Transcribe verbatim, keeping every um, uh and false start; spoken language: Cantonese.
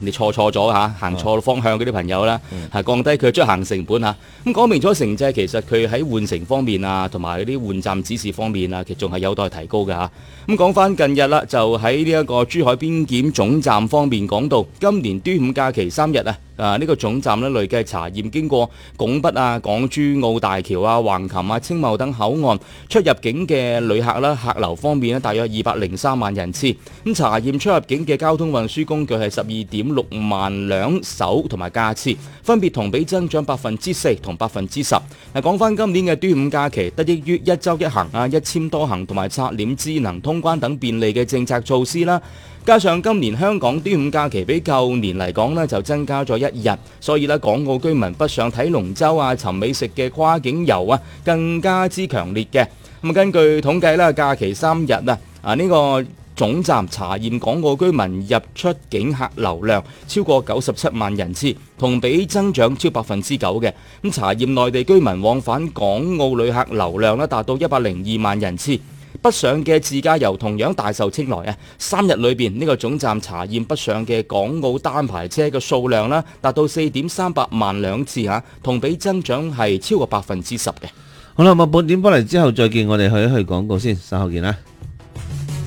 你錯錯咗嚇，行錯方向嗰啲朋友啦，係、嗯、降低佢出行成本嚇。咁講明咗城際其實佢喺換乘方面啊，同埋嗰啲換站指示方面啊，其實仲係有待提高嘅嚇。咁講翻近日啦，就喺呢一個珠海邊檢總站方面講到，今年端午假期三日啊。啊！呢、這個總站咧累計查驗經過拱北啊、港珠澳大橋啊、橫琴啊、青茂等口岸出入境嘅旅客啦，客流方面咧大約二百零三萬人次。咁查驗出入境嘅交通運輸工具係十二點六萬輛手同埋架次，分別同比增長百分之四同百分之十。嗱，講翻今年嘅端午假期，得益於一周一行啊、一簽多行同埋刷臉智能通關等便利嘅政策措施啦。加上今年香港端午假期比舊年嚟講呢就增加咗一日，所以呢港澳居民北上睇龍舟啊、尋美食嘅跨境遊啊，更加之強烈嘅。咁根據統計啦，假期三日啊，啊呢個總站查驗港澳居民入出境客流量超過九十七萬人次，同比增長超百分之九嘅。咁查驗內地居民往返港澳旅客流量呢達到一百零二萬人次。北上嘅自駕遊同樣大受青睞啊！三日裏邊呢個總站查驗北上嘅港澳單牌車嘅數量啦，達到四點三百萬輛次嚇，同比增長係超過百分之十嘅。 好啦，咁啊，半點波嚟之後再見，我哋去一去廣告先，稍後見啦。